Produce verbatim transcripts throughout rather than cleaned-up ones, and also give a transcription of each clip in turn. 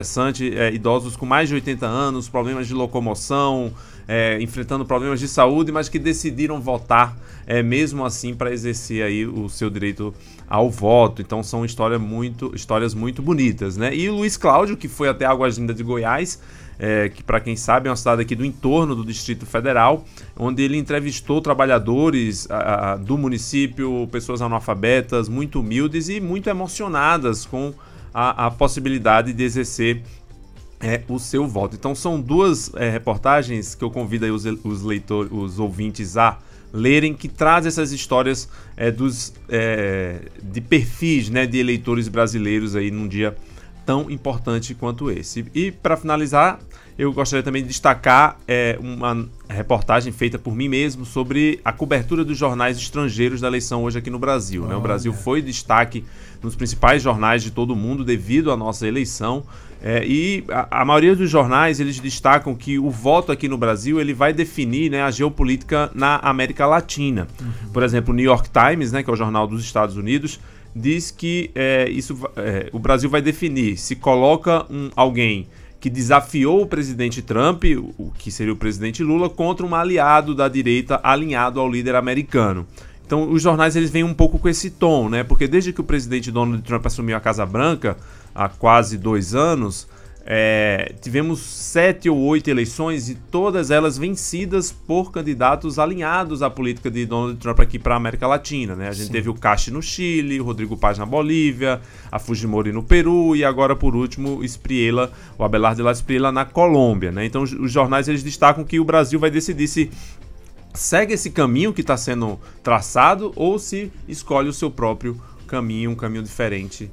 interessante, é, idosos com mais de oitenta anos, problemas de locomoção, é, enfrentando problemas de saúde, mas que decidiram votar é, mesmo assim para exercer aí o seu direito ao voto. Então são histórias muito, histórias muito bonitas, né? E o Luiz Cláudio, que foi até Águas Lindas de Goiás, é, que para quem sabe é uma cidade aqui do entorno do Distrito Federal, onde ele entrevistou trabalhadores a, a, do município, pessoas analfabetas, muito humildes e muito emocionadas com a, a possibilidade de exercer é, o seu voto. Então são duas é, reportagens que eu convido aí os, os leitores, os ouvintes a lerem, que traz essas histórias é, dos, é, de perfis, né, de eleitores brasileiros aí num dia tão importante quanto esse. E para finalizar, eu gostaria também de destacar é, uma reportagem feita por mim mesmo sobre a cobertura dos jornais estrangeiros da eleição hoje aqui no Brasil, né? O Brasil foi destaque nos principais jornais de todo o mundo devido à nossa eleição. É, e a, a maioria dos jornais eles destacam que o voto aqui no Brasil ele vai definir, né, a geopolítica na América Latina. Uhum. Por exemplo, o New York Times, né, que é o jornal dos Estados Unidos, diz que é, isso, é, o Brasil vai definir se coloca um, alguém que desafiou o presidente Trump, o que seria o presidente Lula, contra um aliado da direita alinhado ao líder americano. Então os jornais eles vêm um pouco com esse tom, né? Porque desde que o presidente Donald Trump assumiu a Casa Branca, há quase dois anos, é, tivemos sete ou oito eleições e todas elas vencidas por candidatos alinhados à política de Donald Trump aqui para a América Latina, né? A gente Sim. teve o Castro no Chile, o Rodrigo Paz na Bolívia, a Fujimori no Peru e agora, por último, o Espriella, o Abelardo de la Espriella na Colômbia, né? Então os jornais eles destacam que o Brasil vai decidir se segue esse caminho que está sendo traçado ou se escolhe o seu próprio caminho, um caminho diferente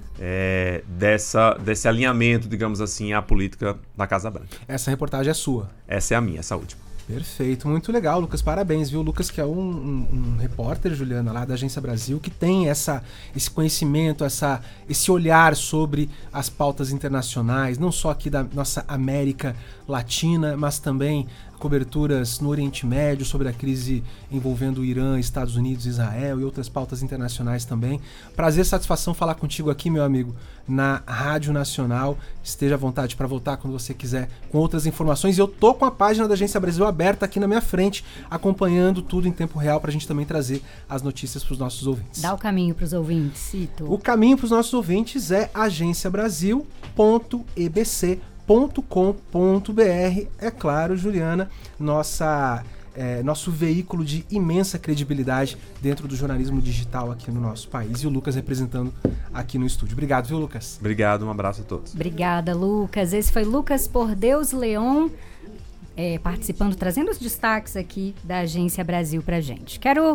é, dessa, desse alinhamento, digamos assim, à política da Casa Branca. Essa reportagem é sua? Essa é a minha, essa última. Perfeito, muito legal, Lucas, parabéns, viu? Lucas, que é um, um, um repórter, Juliana, lá da Agência Brasil, que tem essa, esse conhecimento, essa, esse olhar sobre as pautas internacionais, não só aqui da nossa América Latina, mas também coberturas no Oriente Médio, sobre a crise envolvendo o Irã, Estados Unidos, Israel e outras pautas internacionais também. Prazer, satisfação falar contigo aqui, meu amigo, na Rádio Nacional. Esteja à vontade para voltar quando você quiser com outras informações. E eu tô com a página da Agência Brasil aberta aqui na minha frente, acompanhando tudo em tempo real para a gente também trazer as notícias para os nossos ouvintes. Dá o caminho para os ouvintes, Cito. O caminho para os nossos ouvintes é agência brasil ponto e b c ponto com ponto b r. É claro, Juliana, nossa, é, nosso veículo de imensa credibilidade dentro do jornalismo digital aqui no nosso país. E o Lucas representando aqui no estúdio. Obrigado, viu, Lucas? Obrigado, um abraço a todos. Obrigada, Lucas. Esse foi Lucas Por Deus Leon, é, participando, trazendo os destaques aqui da Agência Brasil pra gente. Quero,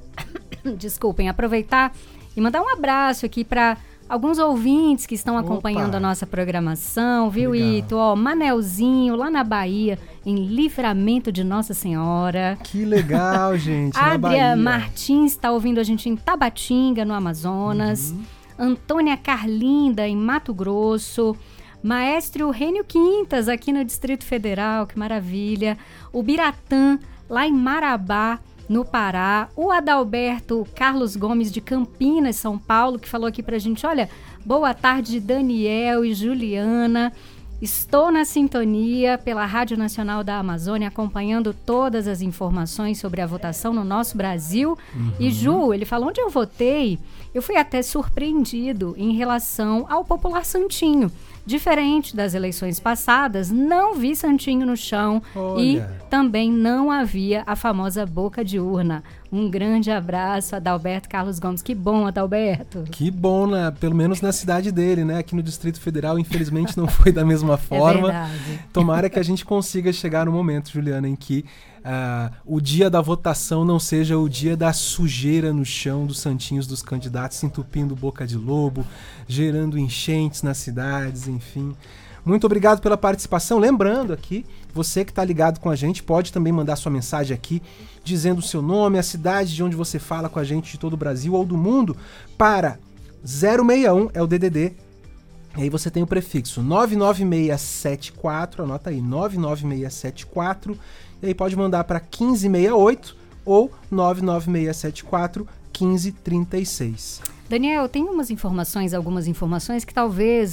desculpem, aproveitar e mandar um abraço aqui para alguns ouvintes que estão acompanhando Opa. a nossa programação, viu, Obrigado. Ito? Ó, Manelzinho, lá na Bahia, em Livramento de Nossa Senhora. Que legal, gente, na Adria Bahia. Martins está ouvindo a gente em Tabatinga, no Amazonas. Uhum. Antônia Carlinda, em Mato Grosso. Maestro Rênio Quintas, aqui no Distrito Federal, que maravilha. O Biratã, lá em Marabá, no Pará. O Adalberto Carlos Gomes de Campinas, São Paulo, que falou aqui pra gente, olha, boa tarde, Daniel e Juliana. Estou na sintonia pela Rádio Nacional da Amazônia, acompanhando todas as informações sobre a votação no nosso Brasil. Uhum. E Ju, ele falou, onde eu votei, eu fui até surpreendido em relação ao Popular Santinho. Diferente das eleições passadas, não vi santinho no chão. Olha. E também não havia a famosa boca de urna. Um grande abraço, Adalberto Carlos Gomes. Que bom, Adalberto. Que bom, né? Pelo menos na cidade dele, né? Aqui no Distrito Federal, infelizmente, não foi da mesma forma. É verdade. Tomara que a gente consiga chegar no momento, Juliana, em que uh, o dia da votação não seja o dia da sujeira no chão dos santinhos dos candidatos, se entupindo boca de lobo, gerando enchentes nas cidades, enfim. Muito obrigado pela participação. Lembrando aqui, você que está ligado com a gente, pode também mandar sua mensagem aqui, dizendo o seu nome, a cidade de onde você fala com a gente, de todo o Brasil ou do mundo, para zero seis um, é o D D D. E aí você tem o prefixo nove nove seis sete quatro, anota aí, nove nove seis sete quatro, e aí pode mandar para um cinco seis oito ou nove nove seis sete quatro, um cinco três seis. Daniel, tem umas informações, algumas informações que talvez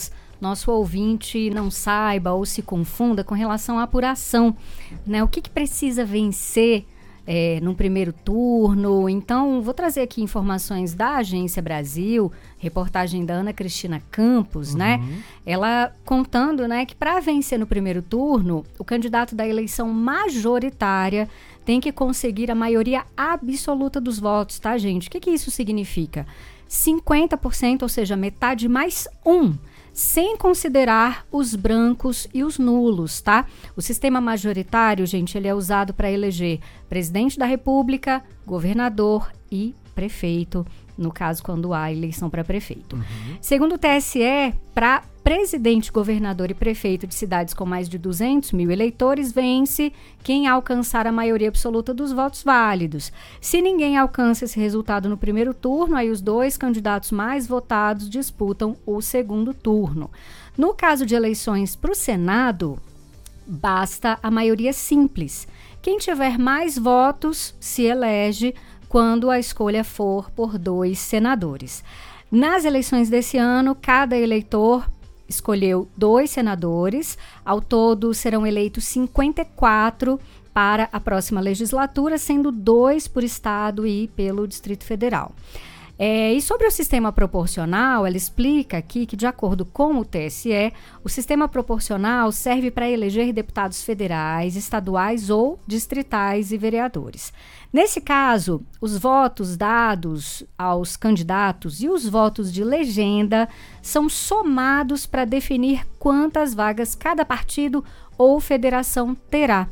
nosso ouvinte não saiba ou se confunda com relação à apuração, né? O que, que precisa vencer é, no primeiro turno? Então, vou trazer aqui informações da Agência Brasil, reportagem da Ana Cristina Campos, uhum. né? Ela contando, né, que para vencer no primeiro turno, o candidato da eleição majoritária tem que conseguir a maioria absoluta dos votos, tá, gente? O que, que isso significa? cinquenta por cento, ou seja, metade mais um, sem considerar os brancos e os nulos, tá? O sistema majoritário, gente, ele é usado para eleger presidente da República, governador e prefeito, no caso, quando há eleição para prefeito. Uhum. Segundo o T S E, para presidente, governador e prefeito de cidades com mais de duzentos mil eleitores, vence quem alcançar a maioria absoluta dos votos válidos. Se ninguém alcança esse resultado no primeiro turno, aí os dois candidatos mais votados disputam o segundo turno. No caso de eleições para o Senado, basta a maioria simples. Quem tiver mais votos se elege quando a escolha for por dois senadores. Nas eleições desse ano, cada eleitor escolheu dois senadores. Ao todo, serão eleitos cinquenta e quatro para a próxima legislatura, sendo dois por estado e pelo Distrito Federal. É, e sobre o sistema proporcional, ela explica aqui que, de acordo com o T S E, o sistema proporcional serve para eleger deputados federais, estaduais ou distritais e vereadores. Nesse caso, os votos dados aos candidatos e os votos de legenda são somados para definir quantas vagas cada partido ou federação terá.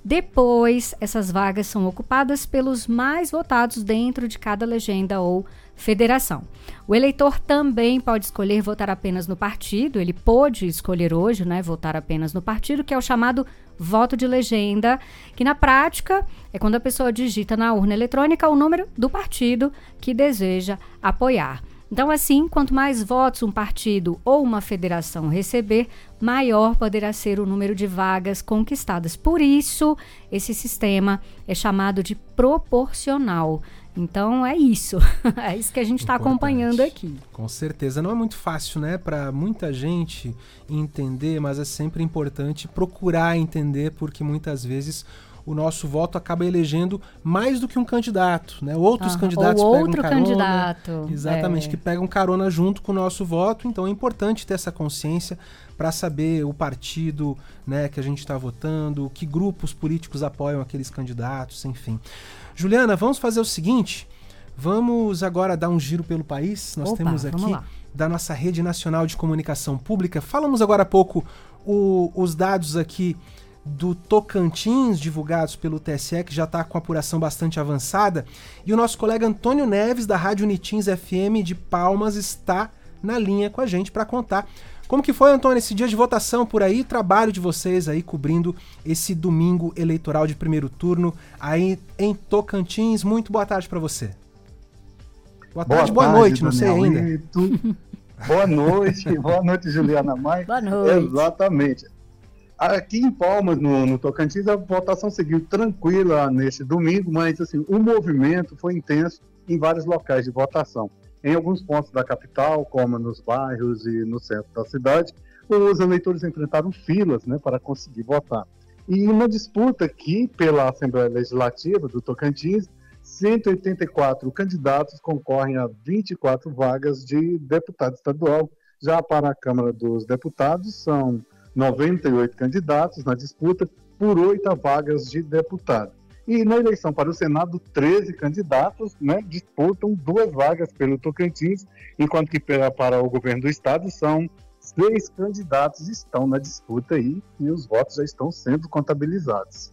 Depois, essas vagas são ocupadas pelos mais votados dentro de cada legenda ou federação. O eleitor também pode escolher votar apenas no partido, ele pode escolher hoje, né, votar apenas no partido, que é o chamado voto de legenda, que na prática é quando a pessoa digita na urna eletrônica o número do partido que deseja apoiar. Então, assim, quanto mais votos um partido ou uma federação receber, maior poderá ser o número de vagas conquistadas. Por isso, esse sistema é chamado de proporcional. Então, é isso. É isso que a gente está acompanhando aqui. Com certeza. Não é muito fácil, né, para muita gente entender, mas é sempre importante procurar entender, porque muitas vezes o nosso voto acaba elegendo mais do que um candidato, né? Outros ah, candidatos ou pegam outro carona. Candidato. Exatamente, é. que pegam carona junto com o nosso voto. Então é importante ter essa consciência para saber o partido, né, que a gente está votando, que grupos políticos apoiam aqueles candidatos, enfim. Juliana, vamos fazer o seguinte, vamos agora dar um giro pelo país. Nós Opa, temos aqui da nossa Rede Nacional de Comunicação Pública. Falamos agora há pouco o, os dados aqui do Tocantins, divulgados pelo T S E, que já está com a apuração bastante avançada. E o nosso colega Antônio Neves, da Rádio Unitins F M de Palmas, está na linha com a gente para contar como que foi, Antônio, esse dia de votação por aí, trabalho de vocês aí cobrindo esse domingo eleitoral de primeiro turno aí em Tocantins. Muito boa tarde para você. Boa, boa tarde, boa tarde, noite, Daniel, não sei ainda. Tu... Boa noite, boa noite, Juliana Maia. Boa noite. Exatamente. Aqui em Palmas, no, no Tocantins, a votação seguiu tranquila neste domingo, mas assim, o movimento foi intenso em vários locais de votação. Em alguns pontos da capital, como nos bairros e no centro da cidade, os eleitores enfrentaram filas, né, para conseguir votar. E uma disputa aqui pela Assembleia Legislativa do Tocantins, cento e oitenta e quatro candidatos concorrem a vinte e quatro vagas de deputado estadual. Já para a Câmara dos Deputados, são noventa e oito candidatos na disputa por oito vagas de deputado. E na eleição para o Senado, treze candidatos, né, disputam duas vagas pelo Tocantins, enquanto que para o governo do estado são seis candidatos estão na disputa aí e os votos já estão sendo contabilizados.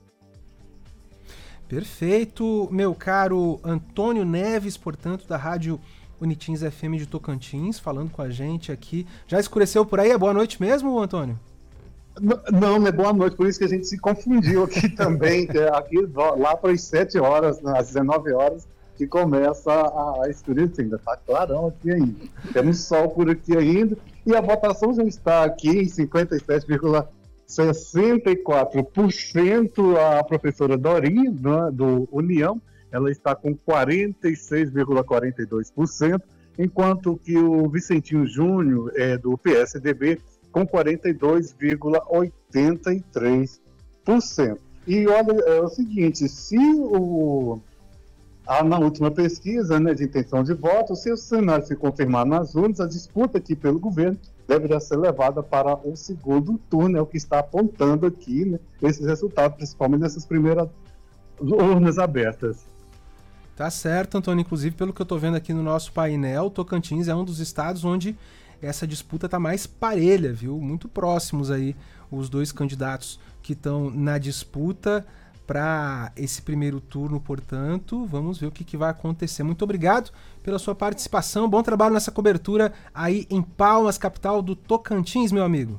Perfeito, meu caro Antônio Neves, portanto, da Rádio Unitins F M de Tocantins, falando com a gente aqui. Já escureceu por aí? É boa noite mesmo, Antônio? Não, não é boa noite, por isso que a gente se confundiu aqui também, que é aqui lá para as sete horas, às dezenove horas, que começa a, a escurecer, ainda está clarão aqui ainda, temos sol por aqui ainda, e a votação já está aqui em cinquenta e sete vírgula sessenta e quatro por cento, a professora Dorinha, né, do União, ela está com quarenta e seis vírgula quarenta e dois por cento, enquanto que o Vicentinho Júnior, é, do P S D B, com quarenta e dois vírgula oitenta e três por cento. E olha, é o seguinte, se o, a, na última pesquisa, né, de intenção de voto, se o cenário se confirmar nas urnas, a disputa aqui pelo governo deverá ser levada para o segundo turno, é o que está apontando aqui, né, esses resultados, principalmente nessas primeiras urnas abertas. Tá certo, Antônio. Inclusive, pelo que eu tô vendo aqui no nosso painel, Tocantins é um dos estados onde essa disputa tá mais parelha, viu? Muito próximos aí os dois candidatos que estão na disputa para esse primeiro turno, portanto. Vamos ver o que, que vai acontecer. Muito obrigado pela sua participação. Bom trabalho nessa cobertura aí em Palmas, capital do Tocantins, meu amigo.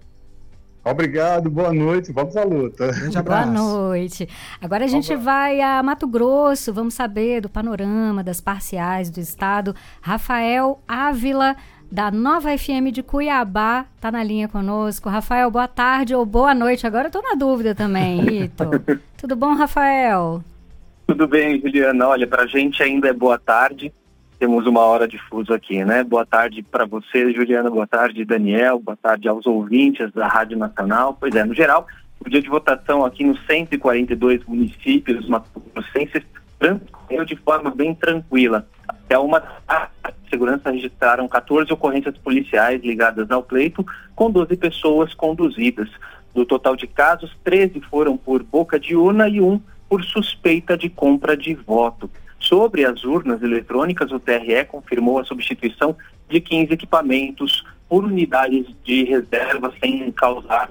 Obrigado, boa noite, vamos à luta. Grande abraço. Boa noite. Agora a gente vai a Mato Grosso, vamos saber do panorama das parciais do estado. Rafael Ávila, da Nova F M de Cuiabá, tá na linha conosco. Rafael, boa tarde ou boa noite, agora eu tô na dúvida também, Ito. Tudo bom, Rafael? Tudo bem, Juliana. Olha, pra gente ainda é boa tarde. Temos uma hora de fuso aqui, né? Boa tarde para você, Juliana. Boa tarde, Daniel. Boa tarde aos ouvintes da Rádio Nacional. Pois é, no geral, o dia de votação aqui nos cento e quarenta e dois municípios mato-grossenses transcorreu de forma bem tranquila. Até uma da segurança registraram quatorze ocorrências policiais ligadas ao pleito, com doze pessoas conduzidas. Do total de casos, treze foram por boca de urna e um por suspeita de compra de voto. Sobre as urnas eletrônicas, o T R E confirmou a substituição de quinze equipamentos por unidades de reserva sem causar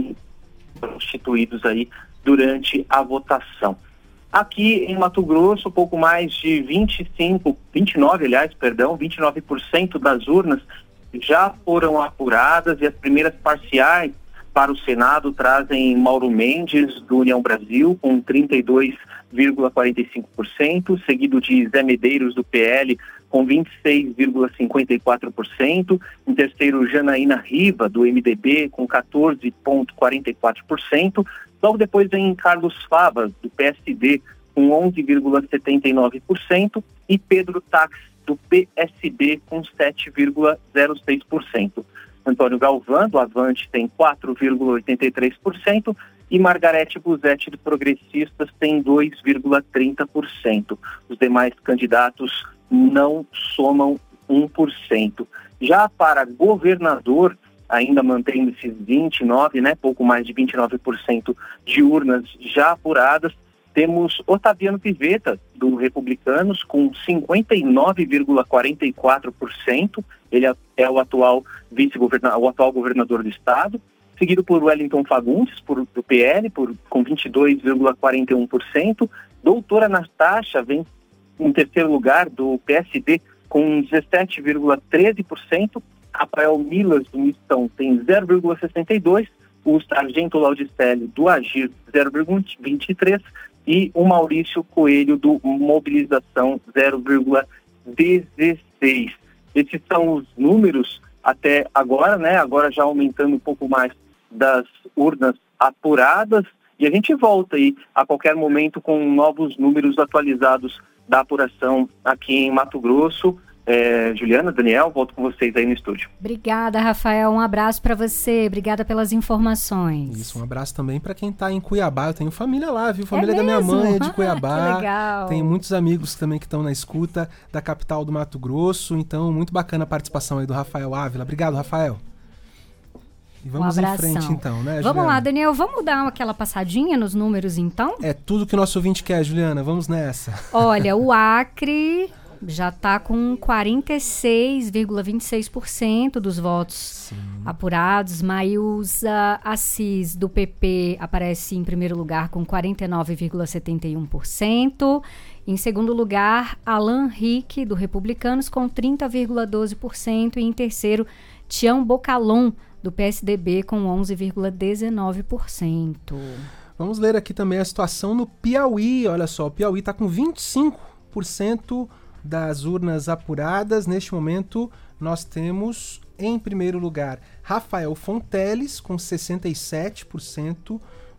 constituídos aí durante a votação. Aqui em Mato Grosso, pouco mais de vinte e cinco, vinte e nove, aliás, perdão, vinte e nove por cento das urnas já foram apuradas e as primeiras parciais para o Senado trazem Mauro Mendes, do União Brasil, com trinta e dois vírgula quarenta e cinco por cento, seguido de Zé Medeiros, do P L, com vinte e seis vírgula cinquenta e quatro por cento. Em terceiro, Janaína Riva, do M D B, com quatorze vírgula quarenta e quatro por cento. Logo depois vem Carlos Fava, do P S D, com onze vírgula setenta e nove por cento. E Pedro Tax, do P S B, com sete vírgula zero seis por cento. Antônio Galvão, do Avante, tem quatro vírgula oitenta e três por cento e Margarete Busetti, do Progressistas, tem dois vírgula trinta por cento. Os demais candidatos não somam um por cento. Já para governador, ainda mantendo esses vinte e nove, né, pouco mais de vinte e nove por cento de urnas já apuradas, temos Otaviano Pivetta, do Republicanos, com cinquenta e nove vírgula quarenta e quatro por cento. Ele é o atual vice-governador, o atual governador do estado, seguido por Wellington Fagundes, por, do P L, por, com vinte e dois vírgula quarenta e um por cento. Doutora Natasha vem em terceiro lugar, do P S D, com dezessete vírgula treze por cento. Rafael Milas, do Mistão, tem zero vírgula sessenta e dois por cento. O Sargento Laudicelli, do Agir, zero vírgula vinte e três por cento. E o Maurício Coelho, do Mobilização, zero vírgula dezesseis por cento. Esses são os números até agora, né? Agora já aumentando um pouco mais das urnas apuradas. E a gente volta aí a qualquer momento com novos números atualizados da apuração aqui em Mato Grosso. É, Juliana, Daniel, volto com vocês aí no estúdio. Obrigada, Rafael. Um abraço para você. Obrigada pelas informações. Isso, um abraço também para quem tá em Cuiabá. Eu tenho família lá, viu? Família é da minha mãe é de ah, Cuiabá. Que legal. Tenho muitos amigos também que estão na escuta da capital do Mato Grosso. Então, muito bacana a participação aí do Rafael Ávila. Obrigado, Rafael. E vamos um em frente então, né, Vamos Juliana? lá, Daniel. Vamos dar aquela passadinha nos números então? É tudo que o nosso ouvinte quer, Juliana. Vamos nessa. Olha, o Acre já está com quarenta e seis vírgula vinte e seis por cento dos votos Sim. apurados. Maílza Assis, do P P, aparece em primeiro lugar com quarenta e nove vírgula setenta e um por cento. Em segundo lugar, Alan Rick, do Republicanos, com trinta vírgula doze por cento. E em terceiro, Tião Bocalon, do P S D B, com onze vírgula dezenove por cento. Vamos ler aqui também a situação no Piauí. Olha só, o Piauí está com vinte e cinco por cento das urnas apuradas. Neste momento, nós temos, em primeiro lugar, Rafael Fonteles, com sessenta e sete por cento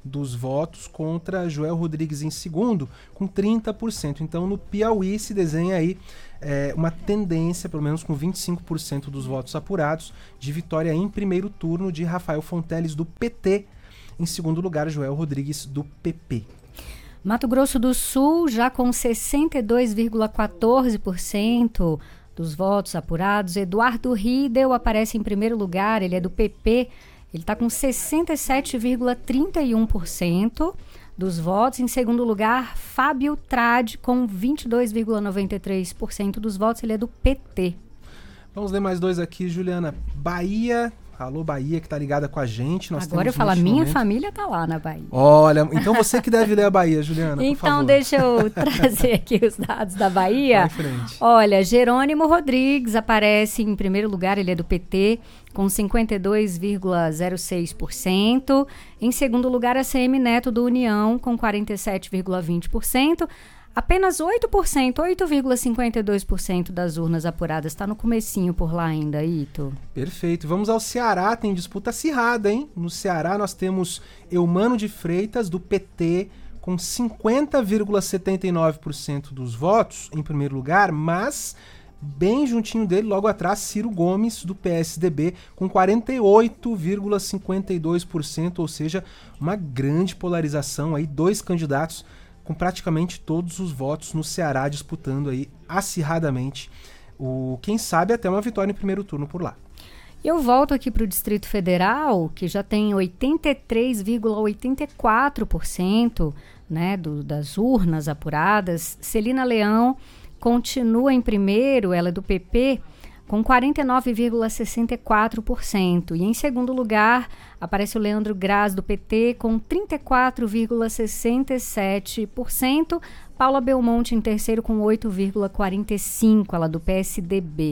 dos votos contra Joel Rodrigues em segundo, com trinta por cento. Então, no Piauí se desenha aí é, uma tendência, pelo menos com vinte e cinco por cento dos votos apurados, de vitória em primeiro turno de Rafael Fonteles, do P T. Em segundo lugar, Joel Rodrigues, do P P. Mato Grosso do Sul, já com sessenta e dois vírgula quatorze por cento dos votos apurados. Eduardo Riedel aparece em primeiro lugar, ele é do P P. Ele está com sessenta e sete vírgula trinta e um por cento dos votos. Em segundo lugar, Fábio Trade, com vinte e dois vírgula noventa e três por cento dos votos. Ele é do P T. Vamos ler mais dois aqui, Juliana. Bahia. Alô, Bahia, que está ligada com a gente. Nós Agora eu falo, a minha momento... família está lá na Bahia. Olha, então você que deve ler a Bahia, Juliana, Então, por favor. deixa eu trazer aqui os dados da Bahia. Vai em frente. Olha, Jerônimo Rodrigues aparece em primeiro lugar, ele é do P T, com cinquenta e dois vírgula zero seis por cento. Em segundo lugar, a C M Neto do União, com quarenta e sete vírgula vinte por cento. Apenas oito por cento, oito vírgula cinquenta e dois por cento das urnas apuradas. Está no comecinho por lá ainda, Ito. Perfeito. Vamos ao Ceará, tem disputa acirrada, hein? No Ceará nós temos Eumano de Freitas, do P T, com cinquenta vírgula setenta e nove por cento dos votos em primeiro lugar, mas bem juntinho dele, logo atrás, Ciro Gomes, do P S D B, com quarenta e oito vírgula cinquenta e dois por cento, ou seja, uma grande polarização aí, dois candidatos com praticamente todos os votos no Ceará disputando aí acirradamente, o, quem sabe até uma vitória em primeiro turno por lá. Eu volto aqui para o Distrito Federal, que já tem oitenta e três vírgula oitenta e quatro por cento, né, do, das urnas apuradas. Celina Leão continua em primeiro, ela é do P P, com quarenta e nove vírgula sessenta e quatro por cento. E em segundo lugar, aparece o Leandro Graz, do P T, com trinta e quatro vírgula sessenta e sete por cento. Paula Belmonte em terceiro, com oito vírgula quarenta e cinco por cento, ela do P S D B.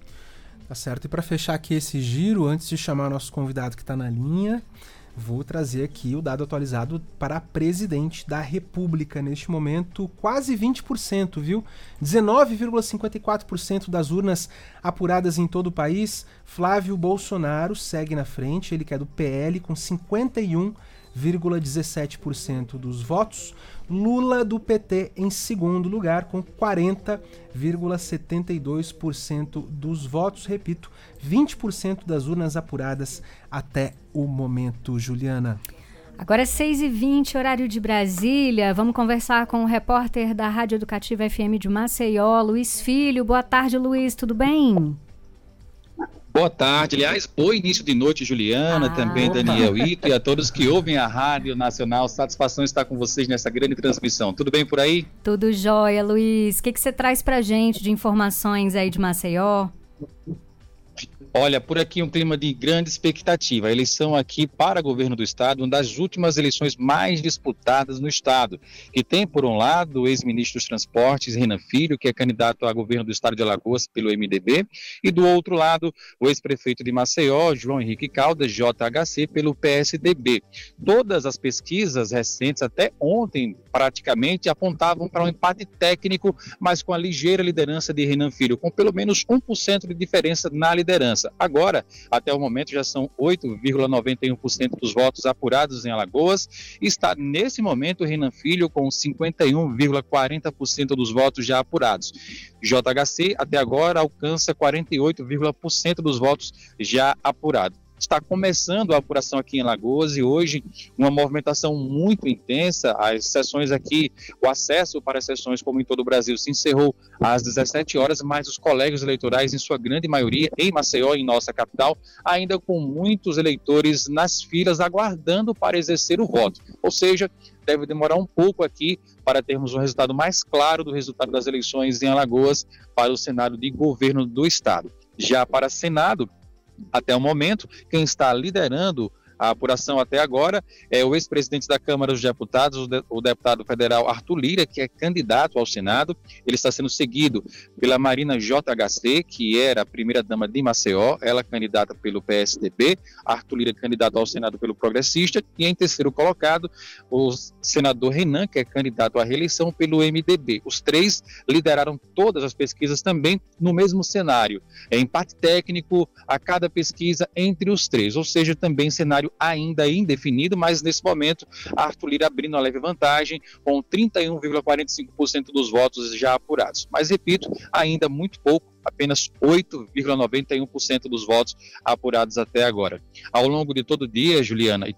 Tá certo. E para fechar aqui esse giro, antes de chamar nosso convidado que está na linha, vou trazer aqui o dado atualizado para a presidente da República. Neste momento, quase vinte por cento, viu? dezenove vírgula cinquenta e quatro por cento das urnas apuradas em todo o país. Flávio Bolsonaro segue na frente, ele que é do P L, com cinquenta e um vírgula dezessete por cento dos votos. Lula, do P T, em segundo lugar, com quarenta vírgula setenta e dois por cento dos votos. Repito, vinte por cento das urnas apuradas até o momento, Juliana. Agora é seis e vinte, horário de Brasília. Vamos conversar com o repórter da Rádio Educativa F M de Maceió, Luiz Filho. Boa tarde, Luiz, tudo bem? Boa tarde, aliás, bom início de noite, Juliana, ah, também opa. Daniel Ito e a todos que ouvem a Rádio Nacional. Satisfação estar com vocês nessa grande transmissão. Tudo bem por aí? Tudo jóia, Luiz. O que, que você traz pra gente de informações aí de Maceió? Olha, por aqui um clima de grande expectativa. A eleição aqui para governo do estado, uma das últimas eleições mais disputadas no estado, que tem, por um lado, o ex-ministro dos Transportes, Renan Filho, que é candidato a governo do estado de Alagoas pelo M D B, e do outro lado, o ex-prefeito de Maceió, João Henrique Caldas, J H C, pelo P S D B. Todas as pesquisas recentes, até ontem, praticamente, apontavam para um empate técnico, mas com a ligeira liderança de Renan Filho, com pelo menos um por cento de diferença na liderança. Agora, até o momento, já são oito vírgula noventa e um por cento dos votos apurados em Alagoas. Está, nesse momento, Renan Filho com cinquenta e um vírgula quarenta por cento dos votos já apurados. J H C, até agora, alcança quarenta e oito vírgula por cento dos votos já apurados. Está começando a apuração aqui em Alagoas e hoje uma movimentação muito intensa. As sessões aqui, o acesso para as sessões, como em todo o Brasil, se encerrou às dezessete horas, mas os colégios eleitorais, em sua grande maioria, em Maceió, em nossa capital, ainda com muitos eleitores nas filas aguardando para exercer o voto. Ou seja, deve demorar um pouco aqui para termos um resultado mais claro do resultado das eleições em Alagoas para o Senado de Governo do Estado. Já para Senado, até o momento, quem está liderando a apuração até agora é o ex-presidente da Câmara dos Deputados, o, de, o deputado federal Arthur Lira, que é candidato ao Senado. Ele está sendo seguido pela Marina J H C, que era a primeira-dama de Maceió, ela candidata pelo P S D B, Arthur Lira candidato ao Senado pelo Progressista, e em terceiro colocado, o senador Renan, que é candidato à reeleição pelo M D B. Os três lideraram todas as pesquisas também no mesmo cenário. É empate técnico a cada pesquisa entre os três, ou seja, também cenário cenário ainda indefinido, mas nesse momento Arthur Lira abrindo uma leve vantagem com trinta e um vírgula quarenta e cinco por cento dos votos já apurados. Mas repito, ainda muito pouco, apenas oito vírgula noventa e um por cento dos votos apurados até agora. Ao longo de todo o dia, Juliana, e